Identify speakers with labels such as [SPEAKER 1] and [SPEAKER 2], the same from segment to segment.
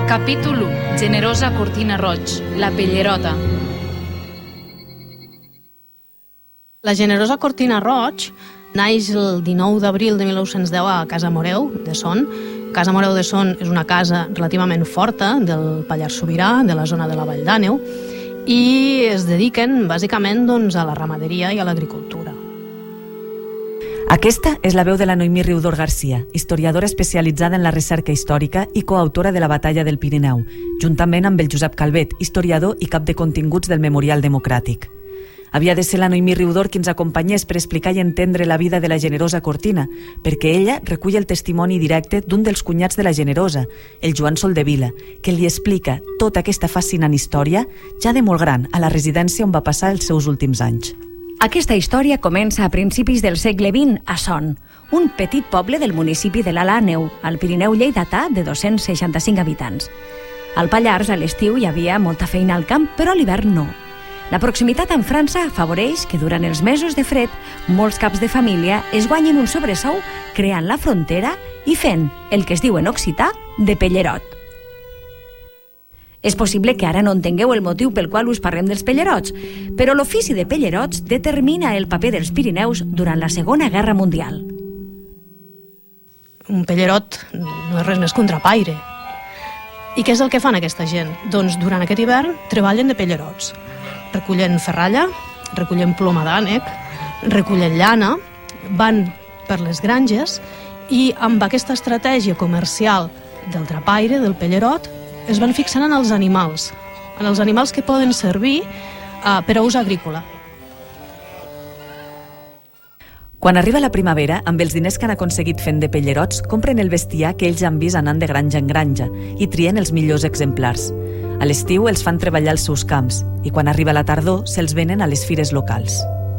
[SPEAKER 1] Capítol 1. Generosa Cortina Roig, la Pellerota.
[SPEAKER 2] La generosa Cortina Roig naix el 19 d'abril de 1910 a Casa Moreu de Son. Casa Moreu de Son és una casa relativament forta del Pallars Sobirà, de la zona de la Vall d'Àneu, i es dediquen bàsicament a la ramaderia i a l'agricultura.
[SPEAKER 3] Aquesta és la veu de la Noemí Riudor Garcia, historiadora especialitzada en la recerca històrica i coautora de la Batalla del Pirineu, juntament amb el Josep Calvet, historiador i cap de continguts del Memorial Democràtic. Havia de ser la Noemí Riudor qui ens acompanyés per explicar i entendre la vida de la generosa Cortina, perquè ella recull el testimoni directe d'un dels cunyats de la generosa, el Joan Soldevila, que li explica tota aquesta fascinant història ja de molt gran a la residència on va passar els seus últims anys.
[SPEAKER 4] Aquesta història comença a principis del segle XX a Son, un petit poble del municipi de l'Alt Àneu, al Pirineu lleidatà de 265 habitants. Al Pallars, a l'estiu, hi havia molta feina al camp, però a l'hivern no. La proximitat amb França afavoreix que durant els mesos de fred molts caps de família es guanyin un sobresou creant la frontera i fent el que es diu en occità de pellerot. És possible que ara no entengueu el motiu pel qual us parlem dels pellerots, però l'ofici de pellerots determina el paper dels Pirineus durant la Segona Guerra Mundial.
[SPEAKER 2] Un pellerot no és res més que un trapaire. I què és el que fan aquesta gent? Doncs durant aquest hivern treballen de pellerots. Recullen ferralla, recullen ploma d'ànec, recullen llana, van per les granges i amb aquesta estratègia comercial del trapaire, del pellerot, es van fixant en els animals que poden servir per a ús agrícola.
[SPEAKER 3] Quan arriba la primavera, amb els diners que han aconseguit fent de pellerots, compren el bestiar que ells han vist anant de granja en granja i trien els millors exemplars. A l'estiu els fan treballar als seus camps i quan arriba la tardor se'ls venen a les fires locals.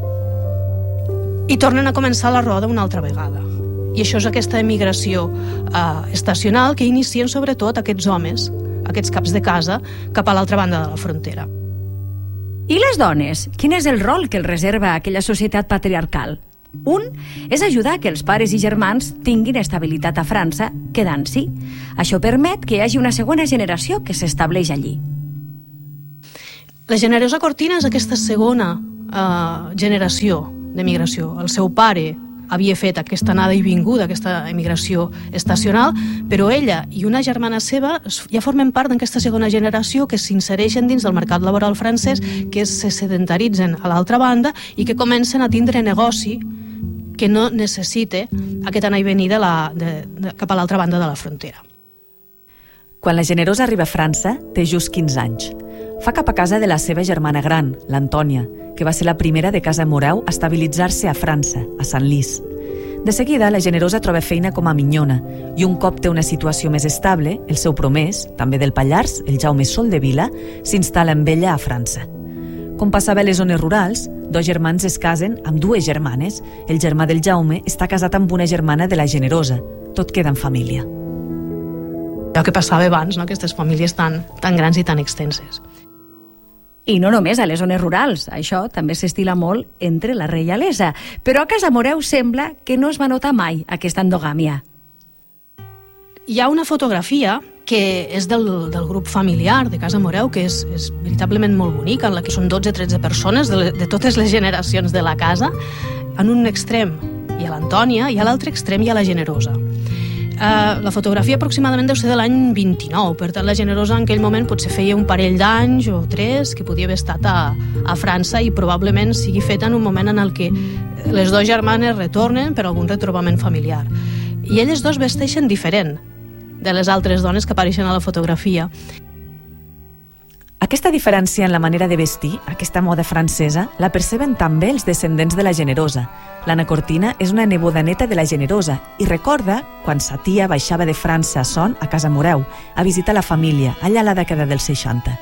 [SPEAKER 2] I tornen a començar la roda una altra vegada. I això és aquesta emigració estacional que inicien sobretot aquests homes, aquests caps de casa, cap a l'altra banda de la frontera.
[SPEAKER 4] I les dones? Quin és el rol que els reserva aquella societat patriarcal? Un és ajudar que els pares i germans tinguin estabilitat a França, quedant-s'hi. Això permet que hi hagi una segona generació que s'estableix allí.
[SPEAKER 2] La generosa Cortina és aquesta segona generació d'emigració. El seu pare havia fet aquesta anada i vinguda, aquesta emigració estacional, però ella i una germana seva ja formen part d'aquesta segona generació que s'insereixen dins del mercat laboral francès, que se sedentaritzen a l'altra banda i que comencen a tindre negoci que no necessita aquest anar i venir cap a l'altra banda de la frontera.
[SPEAKER 3] Quan la generosa arriba a França, té just 15 anys. Fa cap a casa de la seva germana gran, l'Antònia, que va ser la primera de Casa Moreu a estabilitzar-se a França, a Sant Lys. De seguida, la generosa troba feina com a minyona i un cop té una situació més estable, el seu promès, també del Pallars, el Jaume Soldevila, s'instal·la amb ella a França. Com passava a les zones rurals, dos germans es casen amb dues germanes. El germà del Jaume està casat amb una germana de la generosa. Tot queda en família.
[SPEAKER 2] El que passava abans, no? Aquestes famílies tan grans i tan extenses.
[SPEAKER 4] I no només a les zones rurals, això també s'estila molt entre la reialesa. Però a Casa Moreu sembla que no es va notar mai aquesta endogàmia.
[SPEAKER 2] Hi ha una fotografia que és del grup familiar de Casa Moreu, que és veritablement molt bonica, en la que són 12-13 persones de totes les generacions de la casa. En un extrem hi ha l'Antònia i a l'altre extrem hi ha la generosa. La fotografia aproximadament deu ser de l'any 29, per tant la generosa en aquell moment potser feia un parell d'anys o 3 que podia haver estat a França i probablement sigui feta en un moment en el que les dues germanes retornen per algun retrobament familiar. I elles dos vesteixen diferent de les altres dones que apareixen a la fotografia.
[SPEAKER 3] Aquesta diferència en la manera de vestir, aquesta moda francesa, la perceben també els descendents de la generosa. L'Anna Cortina és una neboda neta de la generosa i recorda quan sa tia baixava de França a Son, a Casa Moreu, a visitar la família, allà a la dècada dels 60.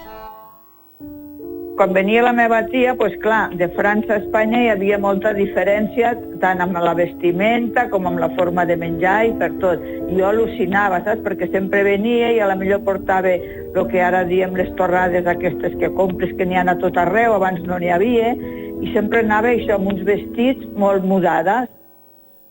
[SPEAKER 5] Quan venia la meva tia, doncs clar, de França a Espanya hi havia molta diferència, tant amb la vestimenta com amb la forma de menjar i per tot. I jo al·lucinava, saps? Perquè sempre venia i a la millor portava el que ara diem les torrades aquestes que compres, que n'hi ha a tot arreu, abans no n'hi havia, i sempre anava això amb uns vestits molt mudades.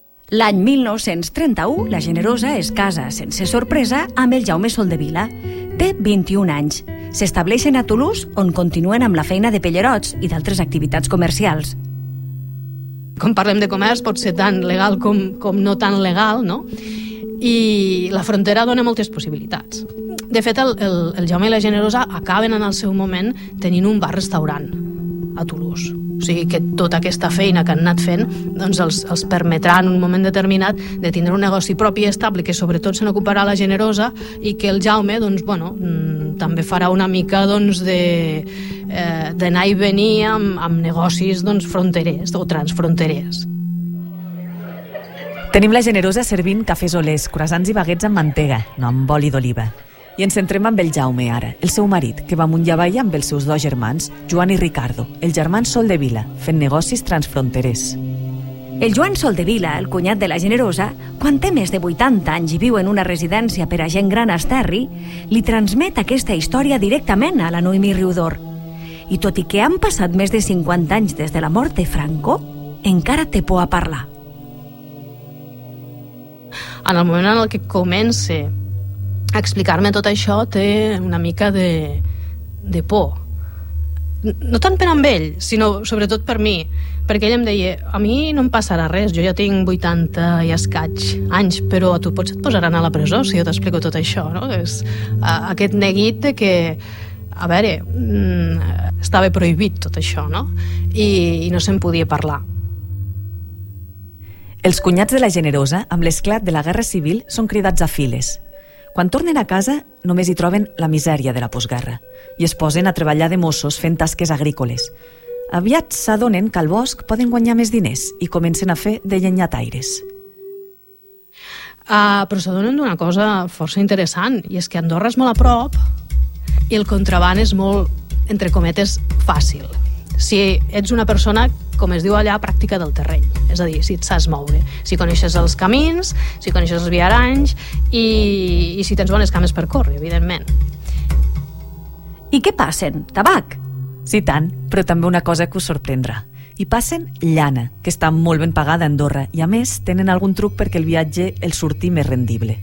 [SPEAKER 4] L'any 1931, la generosa es casa, sense sorpresa, amb el Jaume Soldevila. Té 21 anys. S'estableixen a Toulouse, on continuen amb la feina de pellerots i d'altres activitats comercials.
[SPEAKER 2] Com parlem de comerç, pot ser tant legal com no tan legal, no? I la frontera dona moltes possibilitats. De fet, el Jaume i la Generosa acaben en el seu moment tenint un bar-restaurant a Toulouse. O sigui que tota aquesta feina que han anat fent doncs els permetrà en un moment determinat de tindre un negoci propi i estable que sobretot se n'ocuparà la Generosa i que el Jaume doncs, també farà una mica d'anar i venir amb negocis fronterers o transfronterers.
[SPEAKER 3] Tenim la Generosa servint cafès olers, croissants i baguets amb mantega, no amb oli d'oliva. I ens centrem amb el Jaume ara, el seu marit, que va amunt i avall amb els seus dos germans, Joan i Ricardo, els germans Soldevila, fent negocis transfronterers.
[SPEAKER 4] El Joan Soldevila, el cunyat de la Generosa, quan té més de 80 anys i viu en una residència per a gent gran a Esterri, li transmet aquesta història directament a la Noemí Riudor. I tot i que han passat més de 50 anys des de la mort de Franco, encara té por a parlar.
[SPEAKER 2] En el moment en el que comença a explicar-me tot això té una mica de por. No tant per amb ell, sinó sobretot per mi, perquè ell em deia, a mi no em passarà res, jo ja tinc 80 i escaig anys, però a tu potser et posaran a la presó si jo t'explico tot això, no? És aquest neguit de que, a veure, estava prohibit tot això, no? I no se'n podia parlar.
[SPEAKER 3] Els cunyats de la Generosa, amb l'esclat de la Guerra Civil, són cridats a files. Quan tornen a casa, només hi troben la misèria de la postguerra i es posen a treballar de mossos fent tasques agrícoles. Aviat s'adonen que al bosc poden guanyar més diners i comencen a fer de llenyataires.
[SPEAKER 2] Però s'adonen d'una cosa força interessant, i és que Andorra és molt a prop i el contraban és molt, entre cometes, fàcil. Si ets una persona, com es diu allà, pràctica del terreny, és a dir, si et saps moure, si coneixes els camins, si coneixes els viaranys i si tens bones cames per córrer, evidentment.
[SPEAKER 4] I què passen? Tabac?
[SPEAKER 3] Sí, tant, però també una cosa que us sorprendrà. Hi passen llana, que està molt ben pagada a Andorra, i a més tenen algun truc perquè el viatge els surti més rendible.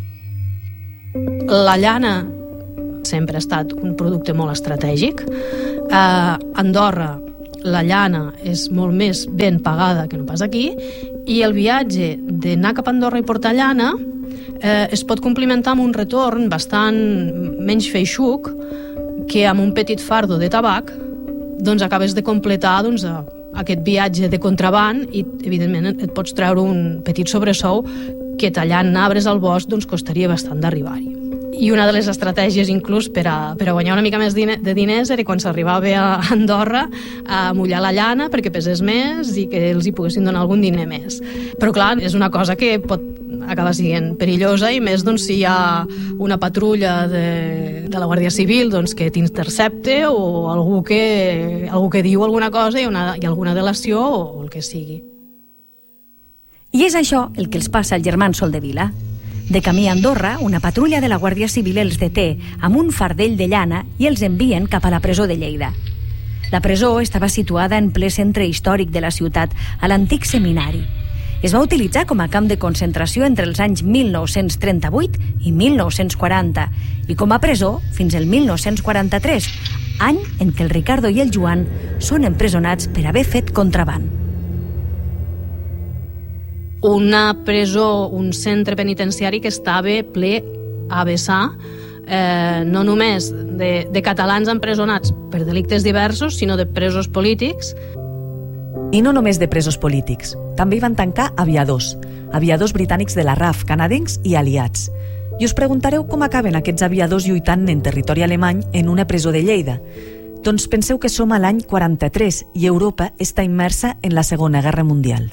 [SPEAKER 2] La llana sempre ha estat un producte molt estratègic. A Andorra la llana és molt més ben pagada que no pas aquí, i el viatge d'anar cap a Andorra i portar llana es pot complementar amb un retorn bastant menys feixuc, que amb un petit fardo de tabac acabes de completar aquest viatge de contraban i evidentment et pots treure un petit sobresou que tallant arbres al bosc costaria bastant d'arribar-hi. I una de les estratègies inclús per a guanyar una mica més de diners era quan s'arribava a Andorra a mullar la llana perquè pesés més i que els hi poguessin donar algun diner més. Però clar, és una cosa que pot acabar sent perillosa, i més si hi ha una patrulla de la Guàrdia Civil que t'intercepte o algú que diu alguna cosa i alguna delació o el que sigui.
[SPEAKER 4] I és això el que els passa al germà Soldevila. De camí a Andorra, una patrulla de la Guàrdia Civil els deté amb un fardell de llana i els envien cap a la presó de Lleida. La presó estava situada en ple centre històric de la ciutat, a l'antic seminari. Es va utilitzar com a camp de concentració entre els anys 1938 i 1940 i com a presó fins al 1943, any en què el Ricardo i el Joan són empresonats per haver fet contraban.
[SPEAKER 2] Una presó, un centre penitenciari que estava ple a vessar no només de catalans empresonats per delictes diversos, sinó de presos polítics.
[SPEAKER 3] I no només de presos polítics. També hi van tancar aviadors britànics de la RAF, canadencs i aliats. I us preguntareu com acaben aquests aviadors lluitant en territori alemany en una presó de Lleida. Doncs penseu que som a l'any 43 i Europa està immersa en la Segona Guerra Mundial.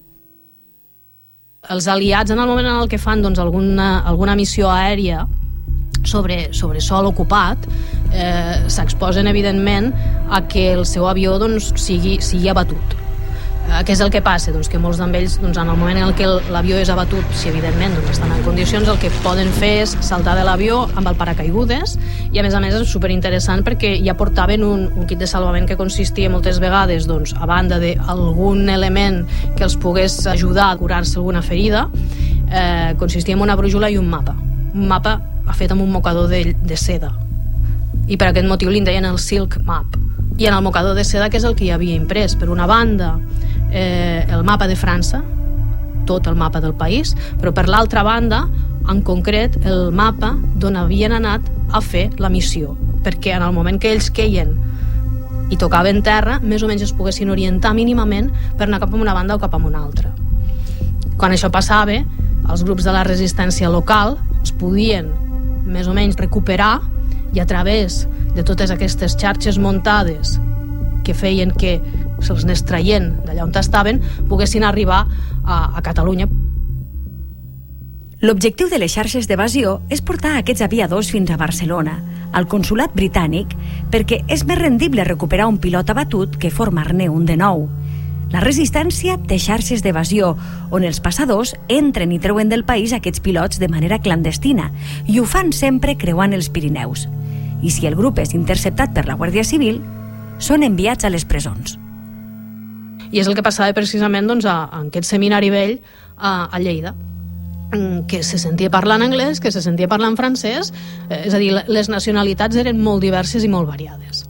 [SPEAKER 2] Els aliats, en el moment en el que fan alguna missió aèria sobre sòl ocupat, s'exposen evidentment a que el seu avió sigui abatut. Què és el que passa? Que molts d'ells, en el moment en què l'avió és abatut, si evidentment estan en condicions, el que poden fer és saltar de l'avió amb el paracaigudes, i a més és superinteressant perquè ja portaven un kit de salvament que consistia moltes vegades, a banda d'algun element que els pogués ajudar a curar-se alguna ferida, consistia en una brújula i un mapa fet amb un mocador de seda. I per aquest motiu li deien el Silk Map. I en el mocador de seda, que és el que hi havia imprès, per una banda, el mapa de França, tot el mapa del país, però per l'altra banda, en concret, el mapa d'on havien anat a fer la missió, perquè en el moment que ells queien i tocaven terra, més o menys es poguessin orientar mínimament per anar cap a una banda o cap a una altra. Quan això passava, els grups de la resistència local es podien més o menys recuperar i a través de totes aquestes xarxes muntades que feien que se'ls anés traient d'allà on estaven, poguessin arribar a Catalunya.
[SPEAKER 4] L'objectiu de les xarxes d'evasió és portar aquests aviadors fins a Barcelona, al consulat britànic, perquè és més rendible recuperar un pilot abatut que formar-ne un de nou. La resistència té xarxes d'evasió, on els passadors entren i treuen del país aquests pilots de manera clandestina, i ho fan sempre creuant els Pirineus. I si el grup és interceptat per la Guàrdia Civil, són enviats a les presons.
[SPEAKER 2] I és el que passava precisament en aquest seminari vell a Lleida, que se sentia parlant anglès, que se sentia parlant francès, és a dir, les nacionalitats eren molt diverses i molt variades.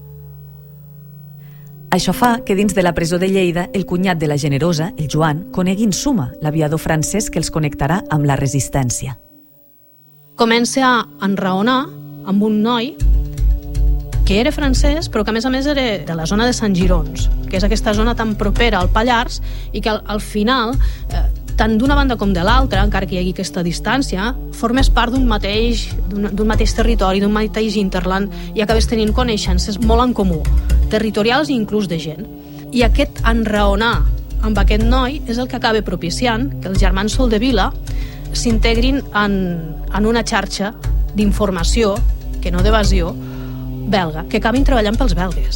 [SPEAKER 3] Això fa que dins de la presó de Lleida el cunyat de la Generosa, el Joan, conegui en Suma, l'aviador francès que els connectarà amb la resistència.
[SPEAKER 2] Comença a enraonar amb un noi que era francès, però que a més era de la zona de Sant Girons, que és aquesta zona tan propera al Pallars i que al final, tant d'una banda com de l'altra, encara que hi hagi aquesta distància, formes part d'un mateix territori, d'un mateix hinterland, i acabes tenint coneixences molt en comú, territorials i inclús de gent. I aquest enraonar amb aquest noi és el que acaba propiciant que els germans Soldevila s'integrin en una xarxa d'informació, que no d'evasió, belga, que acabin treballant pels belgues.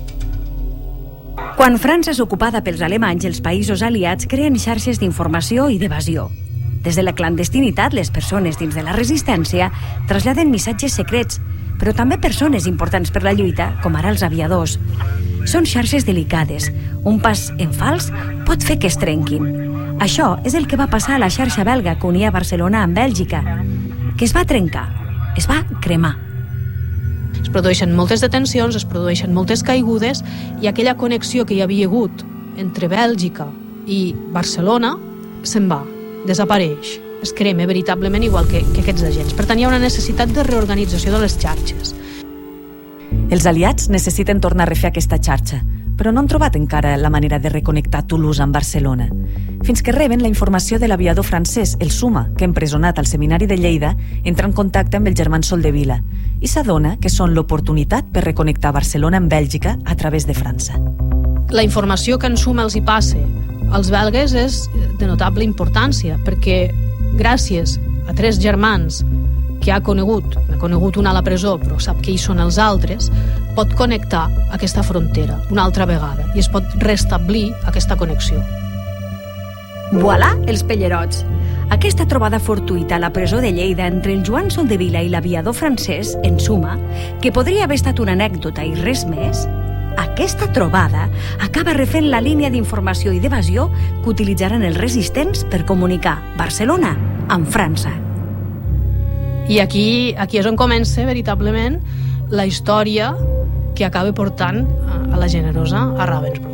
[SPEAKER 4] Quan França és ocupada pels alemanys, els països aliats creen xarxes d'informació i d'evasió. Des de la clandestinitat, les persones dins de la resistència traslladen missatges secrets, però també persones importants per la lluita, com ara els aviadors. Són xarxes delicades. Un pas en fals pot fer que es trenquin. Això és el que va passar a la xarxa belga que unia Barcelona amb Bèlgica, que es va trencar, es va cremar.
[SPEAKER 2] Es produeixen moltes detencions, es produeixen moltes caigudes, i aquella connexió que hi havia hagut entre Bèlgica i Barcelona se'n va, desapareix, es crema veritablement igual que aquests agents. Per tant, hi ha una necessitat de reorganització de les xarxes.
[SPEAKER 3] Els aliats necessiten tornar a refer aquesta xarxa, però no han trobat encara la manera de reconnectar Toulouse amb Barcelona. Fins que reben la informació de l'aviador francès, el Suma, que empresonat al seminari de Lleida, entra en contacte amb els germans Soldevila i s'adona que són l'oportunitat per reconnectar Barcelona amb Bèlgica a través de França.
[SPEAKER 2] La informació que en Suma els hi passa als belgues és de notable importància, perquè gràcies a 3 germans que ha conegut un a la presó, però sap que hi són els altres, pot connectar aquesta frontera una altra vegada i es pot restablir aquesta connexió.
[SPEAKER 4] Voilà els pellerots! Aquesta trobada fortuïta a la presó de Lleida entre el Joan Soldevila i l'aviador francès, en Suma, que podria haver estat una anècdota i res més, aquesta trobada acaba refent la línia d'informació i d'evasió que utilitzaran els resistents per comunicar Barcelona amb França.
[SPEAKER 2] I aquí és on comença veritablement la història que acaba portant a la Generosa a Ravensbrück.